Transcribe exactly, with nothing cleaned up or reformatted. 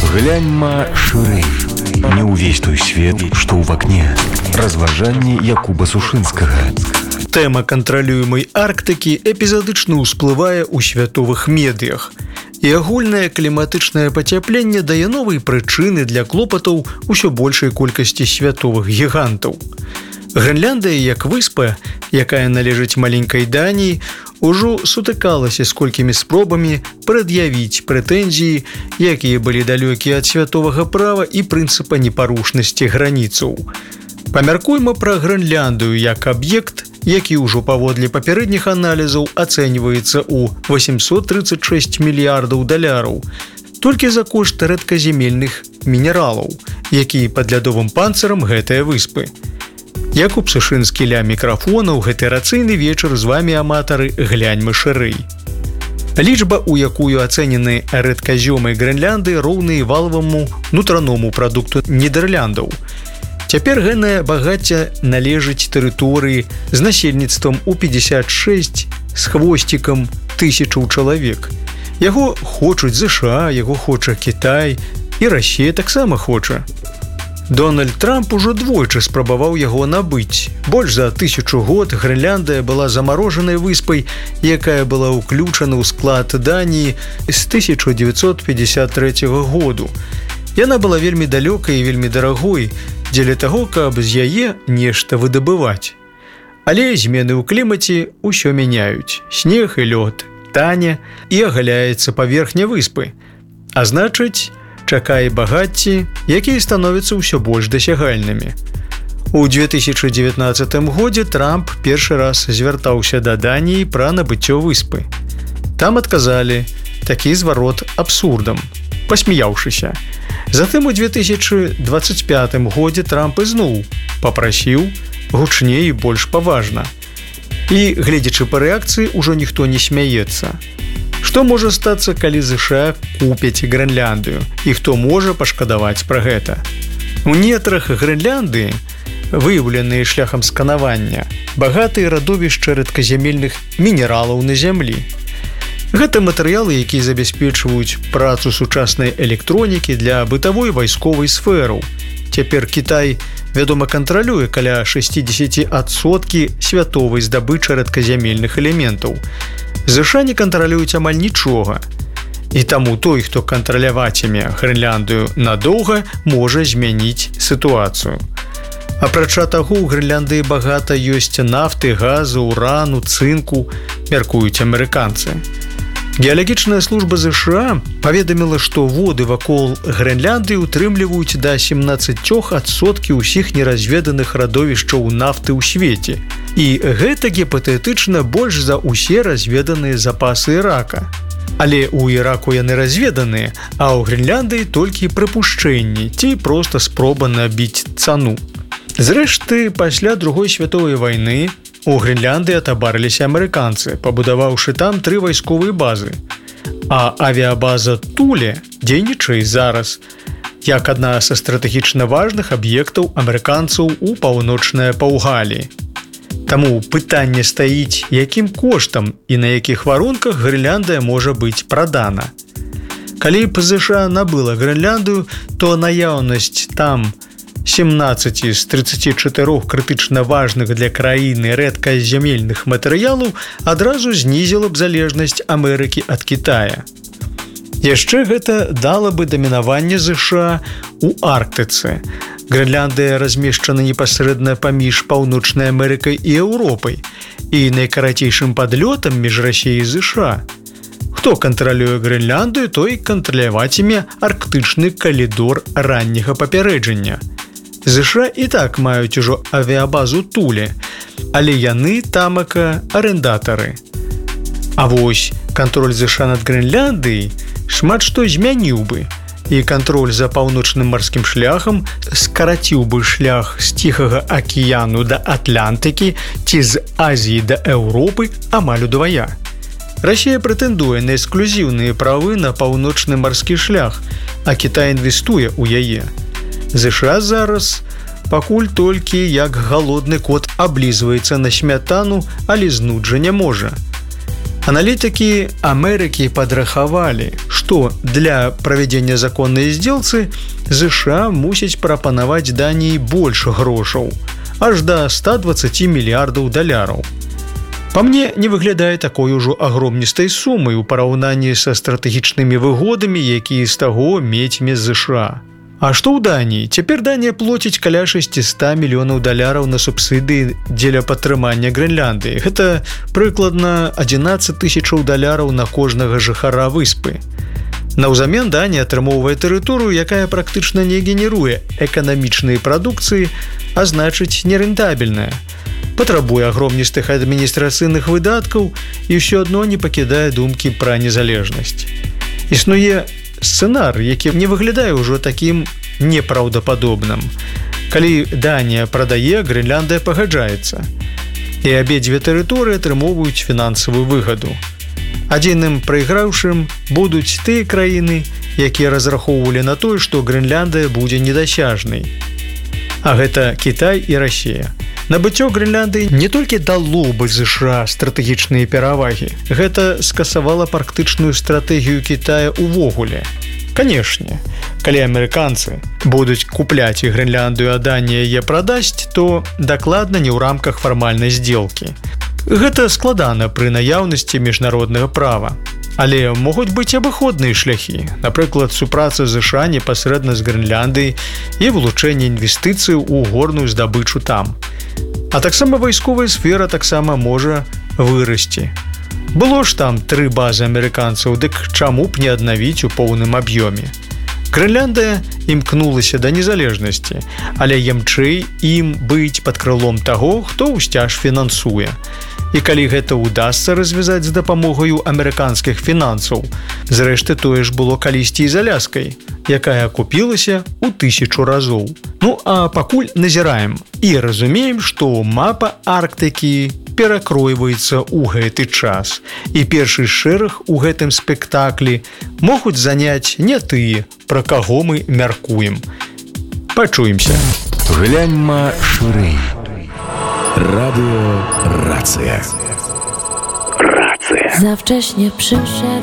Гляньма шырэй. Не ўвесь той свет, што ў вакне. Разважанні Якуба Сушынскага. Тэма кантралюемай Арктыкі эпізадычна ўсплывае ў святовых медыях. І агульнае кліматычнае пацяпленне дае новыя прычыны для клопатаў усё большай колькасці святовых гігантаў. Грэнляндыя, як выспа, якая належыць маленькай Даніі, ужо сутыкалася з колькімі спробамі прад'явіць прэтэнзіі, якія былі далёкія ад святовага права і прынцыпа непарушнасці граніцаў. Памяркуйма пра Грэнляндыю як аб'ект, які ўжо паводле папярэдніх аналізаў ацэньваецца ў восемьсот тридцать шесть мільярдаў даляраў, толькі за кошт рэдказямельных мінералаў, якія пад лядовым панцырам гэтыя выспы. Якуб Сушынскі ля мікрафона ў гэты рацыйны вечар з вамі, аматары, гляньмы шырэй. Лічба, у якую ацэнены рэдказёмы Грэнлянды, роўныя валаваму нутраному прадукту Нідэрляндаў. Цяпер гэтае багацце належыць тэрыторыі з насельніцтвам у пятьдесят шесть з хвосцікам тысячаў чалавек. Яго хочуць ЗША, яго хоча Кітай, і Расія таксама хоча. Дональд Трамп ужо двойчы спрабаваў яго набыць. Больш за тысячу год Грэнляндыя была замарожанай выспай, якая была ўключана ў склад Даніі з тысяча дзевяцьсот пятьдесят третьего году. Яна была вельмі далёкай і вельмі дарагой, дзеля таго, каб з яе нешта выдабываць. Але змены ў клімаце ўсё мяняюць. Снег і лёд тане і агаляецца паверхня выспы. А значыць, чакае багацці, якія становяцца ўсё больш дасягальнымі. У две тысячи девятнадцатым годзе Трамп першы раз звяртаўся да Даніі пра набыццё выспы. Там адказалі такі зварот абсурдам, пасмяяўшыся. Затым у две тысячи двадцать пятым годзе Трамп ізноў папрасіў гучней і больш паважна. І, гледзячы па рэакцыі, ужо ніхто не смяецца. Што можа стацца, калі ЗША купяць Грэнляндыю? І хто можа пашкадаваць пра гэта? У нетрах Грэнляндыі, выяўленыя шляхам сканавання, багатыя радовішча рэдказямельных мінералаў на зямлі. Гэта матэрыялы, якія забяспечваюць працу сучаснай электронікі для бытавой вайсковай сфераў. Цяпер Кітай, вядома, кантралюе каля шестьдесят адсоткаў святовай здабычы рэдказямельных элементаў. ЗША не кантралююць амаль нічога. І таму той, хто кантралявацьме Грэнляндыю надоўга, можа змяніць сітуацыю. Апрача таго, у Грэнляндыі багата ёсць нафты, газу, урану, цынку, мяркуюць амерыканцы. Геалагічная служба ЗША паведаміла, што воды вакол Грэнляндыі утрымліваюць да семнадцать адсоткаў усіх неразведаных радовішчаў нафты ў свеце. І гэта гіпатэтычна больш за ўсе разведаныя запасы Ірака. Але ў Іраку яны разведаныя, а ў Грэнляндыі толькі прыпушчэнні ці проста спроба набіць цану. Зрэшты, пасля Другой святовай вайны у Грэнляндыі атабарыліся амерыканцы, пабудаваўшы там тры вайсковыя базы. А авіябаза Туле дзейнічае зараз як адна са стратэгічна важных аб'ектаў амерыканцаў у паўночнай Паўгаліі. Таму пытанне стаіць, якім коштам і на якіх варунках Грэнляндыя можа быць прадана. Калі б ЗША набыла Грэнляндыю, то наяўнасць там семнадцать з тридцати чатырох крытычна важных для краіны рэдказямельных матэрыялаў адразу знізіла б залежнасць Амерыкі ад Кітая. Яшчэ гэта дала бы дамінаванне ЗША у Арктыцы. Грэнляндыя размешчана непасрэдна паміж Паўночнай Амерыкай і Еўропай і найкарацейшым падлётам між Расіяй і ЗША. Хто кантралюе Грэнляндыю, той кантралявацьме арктычны калідор ранняга папярэджання. ЗША і так маюць ужо авіябазу Туле, але яны тамака арэндатары. А вось кантроль ЗША над Грэнляндыяй шмат што змяніў бы, і кантроль за паўночным марскім шляхам скараціў бы шлях з Ціхага акіяну да Атлантыкі ці з Азіі да Еўропы амаль удвая. Расія прэтэндуе на эксклюзіўныя правы на паўночны марскі шлях, а Кітай інвестуе ў яе. ЗША зараз пакуль толькі як галодны кот аблізваецца на смятану, а лізнуць жа не можа. Аналітыкі Амерыкі падрахавалі, што для правядзення законнай здзелцы ЗША мусіць прапанаваць Даніі больш грошаў, аж да ста дваццаці мільярдаў даляраў. Па мне не выглядае такой ужо агромністай сумай у параўнанні са стратэгічнымі выгодамі, якія з таго мецьме ЗША. А што ў Даніі? Цяпер Данія плоціць каля шэсцьсот мільёнаў даляраў на субсідыі дзеля падтрымання Грэнляндыі. Гэта прыкладна адзінаццаць тысячаў даляраў на кожнага жыхара выспы. Наўзамен Данія атрымоўвае тэрыторыю, якая практычна не генеруе эканамічнай прадукцыі, а значыць нерэнтабельная. Патрабуе агромністых адміністрацыйных выдаткаў і ўсё адно не пакідае думкі пра незалежнасць. Існуе сцэнар, які не выглядае ўжо такім непраўдападобным. Калі Данія прадае, Грэнляндыя пагаджаецца. І абедзве тэрыторыі атрымоўваюць фінансавую выгаду. Адзіным прайграўшым будуць тыя краіны, якія разрахоўвалі на тое, што Грэнляндыя будзе недасяжнай. А гэта Кітай і Расія. Набыццё Грэнляндыі не толькі дало бы ЗША стратэгічныя перавагі, гэта скасавала практычную стратэгію Кітая ўвогуле. Канешне, калі амерыканцы будуць купляць і Грэнляндыю, а Данія яе прадасць, то дакладна не ў рамках фармальнай здзелкі. Гэта складана пры наяўнасці міжнароднага права. Але могуць быць абыходныя шляхі, напрыклад, супраца ЗША непасрэдна з Грэнляндыяй і вылучэнне інвестыцыяў у горную здабычу там. А таксама вайсковая сфера таксама можа вырасці. Было ж там тры базы амерыканцаў, дык чаму б не аднавіць у поўным аб'ёме? Грэнляндыя імкнулася да незалежнасці, але ямчэй ім быць пад крылом таго, хто ўсцяж фінансуе. І калі гэта ўдасца развязаць з дапамогаю амерыканскіх фінансаў, зрэшты тое ж было калісьці і з Аляскай, якая акупілася ў тысячу разоў. Ну а пакуль назіраем і разумеем, што мапа Арктыкі перакройваецца ў гэты час. І першы шэраг у гэтым спектаклі могуць заняць не тыя, пра каго мы мяркуем. Пачуемся. Гляньма шырэй. Radio Racja. Racja. Za wcześnie przyszedł.